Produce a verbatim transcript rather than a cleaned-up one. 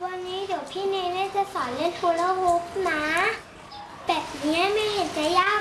วันนี้เดี๋ยวพี่เนเน่จะสอนเล่นฮูลาฮูปนะแบบนี้ไม่เห็นจะยาก